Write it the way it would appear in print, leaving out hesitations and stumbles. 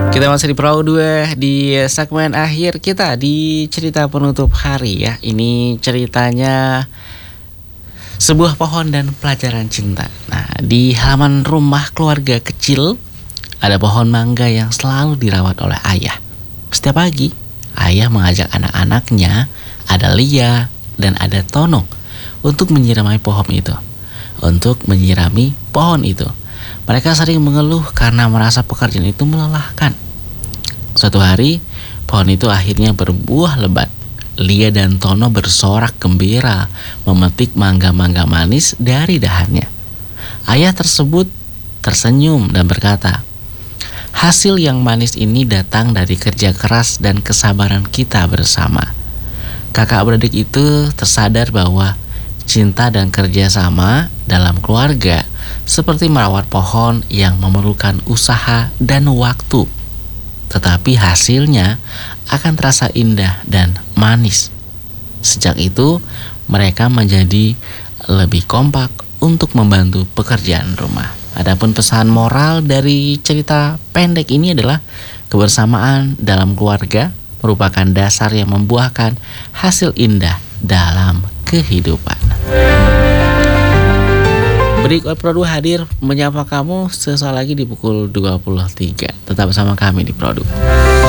Kita masih di Perahu 2 di segmen akhir kita di cerita penutup hari ya. Ini ceritanya sebuah pohon dan pelajaran cinta. Nah, di halaman rumah keluarga kecil ada pohon mangga yang selalu dirawat oleh ayah. Setiap pagi, ayah mengajak anak-anaknya, ada Lia dan ada Tono, untuk menyirami pohon itu. Mereka sering mengeluh karena merasa pekerjaan itu melelahkan. Suatu hari, pohon itu akhirnya berbuah lebat. Lia dan Tono bersorak gembira memetik mangga-mangga manis dari dahannya. Ayah tersebut tersenyum dan berkata, "Hasil yang manis ini datang dari kerja keras dan kesabaran kita bersama." Kakak beradik itu tersadar bahwa cinta dan kerjasama dalam keluarga seperti merawat pohon yang memerlukan usaha dan waktu, tetapi hasilnya akan terasa indah dan manis. Sejak itu, mereka menjadi lebih kompak untuk membantu pekerjaan rumah. Adapun pesan moral dari cerita pendek ini adalah kebersamaan dalam keluarga merupakan dasar yang membuahkan hasil indah dalam kehidupan. Berikut Produk hadir menyapa kamu sesaat lagi di pukul 23. Tetap bersama kami di Produk.